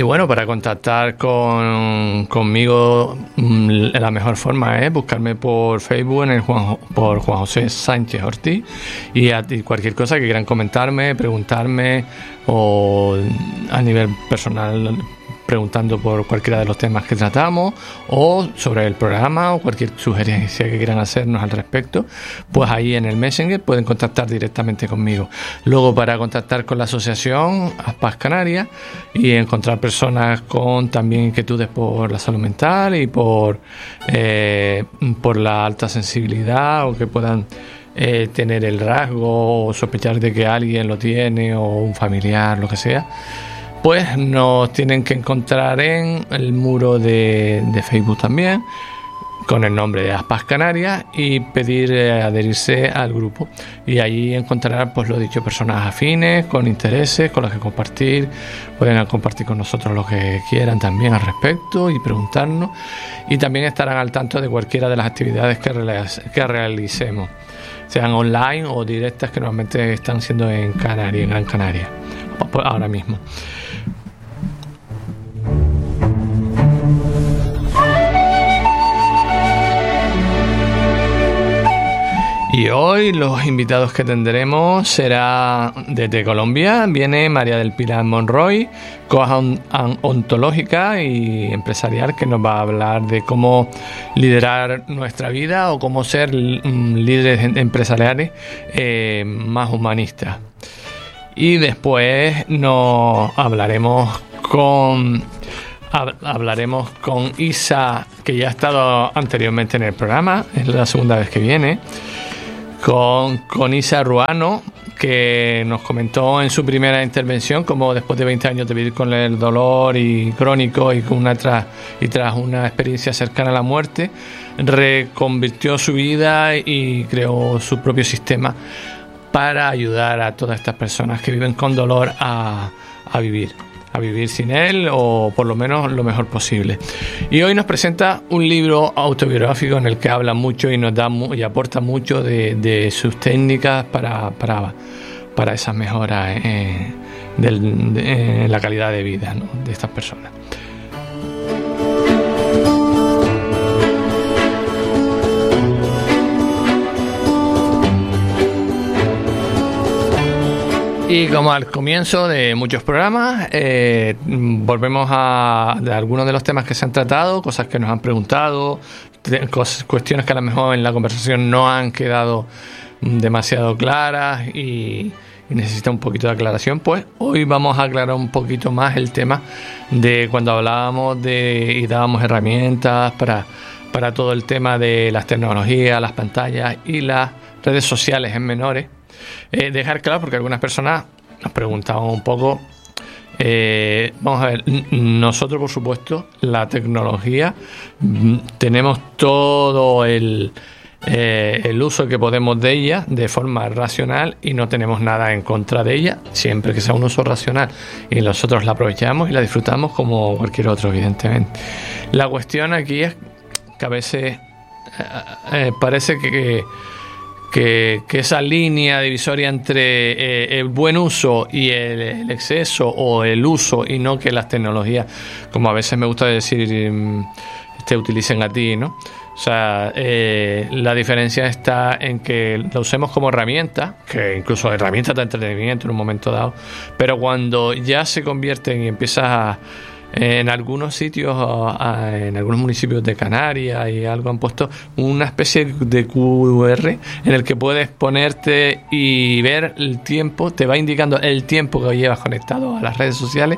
Y bueno, para contactar conmigo, la mejor forma es buscarme por Facebook por Juan José Sánchez Ortiz, y cualquier cosa que quieran comentarme, preguntarme, o a nivel personal preguntando por cualquiera de los temas que tratamos, o sobre el programa, o cualquier sugerencia que quieran hacernos al respecto, pues ahí en el Messenger pueden contactar directamente conmigo. Luego, para contactar con la asociación Aspas Canarias y encontrar personas con también inquietudes por la salud mental y por la alta sensibilidad, o que puedan tener el rasgo o sospechar de que alguien lo tiene, o un familiar, lo que sea, pues nos tienen que encontrar en el muro de Facebook también, con el nombre de Aspas Canarias, y pedir adherirse al grupo. Y allí encontrarán, pues lo dicho, personas afines, con intereses, con los que compartir. Pueden compartir con nosotros lo que quieran también al respecto y preguntarnos. Y también estarán al tanto de cualquiera de las actividades que realicemos, sean online o directas, que normalmente están siendo en Canarias, en Gran Canaria, ahora mismo. Y hoy los invitados que tendremos será desde Colombia. Viene María del Pilar Monroy, coach ontológica y empresarial, que nos va a hablar de cómo liderar nuestra vida, o cómo ser líderes empresariales más humanistas. Y después hablaremos con Isa, que ya ha estado anteriormente en el programa, es la segunda vez que viene, con Isa Ruano, que nos comentó en su primera intervención cómo después de 20 años de vivir con el dolor y crónico, y tras una experiencia cercana a la muerte, reconvirtió su vida y creó su propio sistema para ayudar a todas estas personas que viven con dolor a vivir sin él, o por lo menos lo mejor posible. Y hoy nos presenta un libro autobiográfico en el que habla mucho y nos da y aporta mucho de sus técnicas para esas mejoras en la calidad de vida, ¿no?, de estas personas. Y como al comienzo de muchos programas, volvemos de algunos de los temas que se han tratado, cosas que nos han preguntado, cuestiones que a lo mejor en la conversación no han quedado demasiado claras y necesitan un poquito de aclaración. Pues hoy vamos a aclarar un poquito más el tema de cuando hablábamos y dábamos herramientas para todo el tema de las tecnologías, las pantallas y las redes sociales en menores. Dejar claro, porque algunas personas nos preguntaban un poco. Vamos a ver, nosotros, por supuesto, la tecnología, tenemos todo el uso que podemos de ella de forma racional, y no tenemos nada en contra de ella, siempre que sea un uso racional y nosotros la aprovechamos y la disfrutamos como cualquier otro, evidentemente. La cuestión aquí es que a veces parece que esa línea divisoria entre el buen uso y el exceso, o el uso y no que las tecnologías, como a veces me gusta decir, te utilicen a ti, ¿no? O sea, la diferencia está en que la usemos como herramienta, que incluso herramienta de entretenimiento en un momento dado, pero cuando ya se convierten y empiezas en algunos sitios, en algunos municipios de Canarias y algo, han puesto una especie de QR en el que puedes ponerte y ver el tiempo, te va indicando el tiempo que llevas conectado a las redes sociales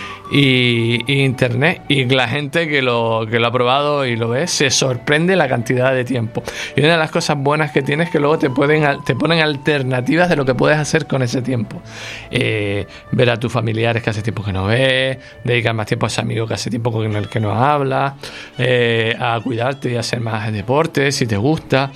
y internet, y la gente que lo ha probado y lo ve se sorprende la cantidad de tiempo. Y una de las cosas buenas que tienes es que luego te ponen alternativas de lo que puedes hacer con ese tiempo. Ver a tus familiares que hace tiempo que no ves, dedicar más tiempo a ese amigo que hace tiempo con el que no hablas, a cuidarte y a hacer más deporte si te gusta,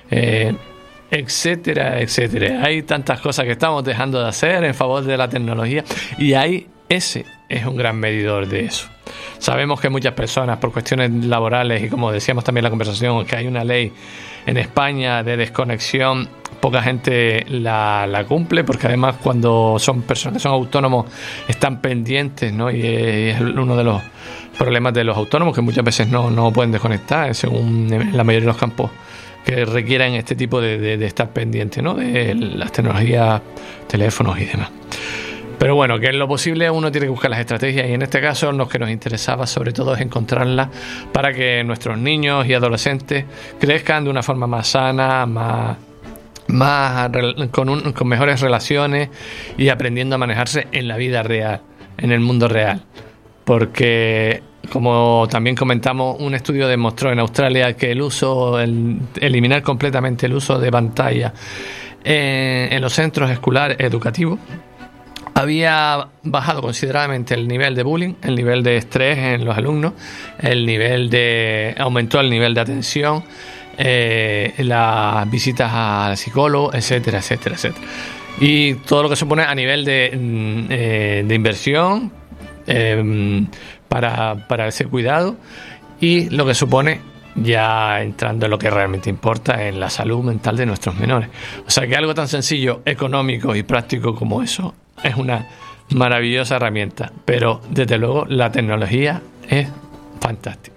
etcétera, etcétera. Hay tantas cosas que estamos dejando de hacer en favor de la tecnología, y ese es un gran medidor de eso. Sabemos que muchas personas, por cuestiones laborales, y como decíamos también en la conversación, que hay una ley en España de desconexión, poca gente la cumple, porque además cuando son personas que son autónomos están pendientes, ¿no? Y es uno de los problemas de los autónomos, que muchas veces no pueden desconectar, según la mayoría de los campos que requieran este tipo de estar pendiente, ¿no? De las tecnologías, teléfonos y demás. Pero bueno, que en lo posible uno tiene que buscar las estrategias, y en este caso lo que nos interesaba sobre todo es encontrarlas para que nuestros niños y adolescentes crezcan de una forma más sana, con mejores relaciones y aprendiendo a manejarse en la vida real, en el mundo real. Porque, como también comentamos, un estudio demostró en Australia que eliminar completamente el uso de pantalla en los centros escolares educativos había bajado considerablemente el nivel de bullying, el nivel de estrés en los alumnos, aumentó el nivel de atención, las visitas al psicólogo, etcétera, etcétera, etcétera. Y todo lo que supone a nivel de inversión para ese cuidado, y lo que supone, ya entrando en lo que realmente importa, en la salud mental de nuestros menores. O sea que algo tan sencillo, económico y práctico como eso es una maravillosa herramienta, pero desde luego la tecnología es fantástica.